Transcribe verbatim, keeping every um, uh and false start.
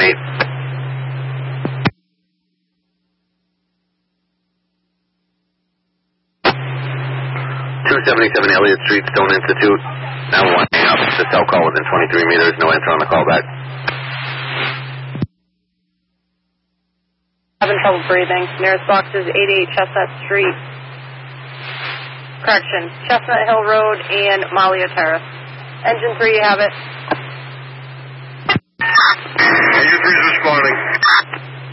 eight. two seventy-seven Elliott Street, Stone Institute. nine one one, hang up. The cell call within twenty-three meters. No answer on the call back. Having trouble breathing. Nearest box is eighty-eight Chestnut Street. Correction, Chestnut Hill Road and Malia Terrace. Engine three, you have it. Engine three is responding.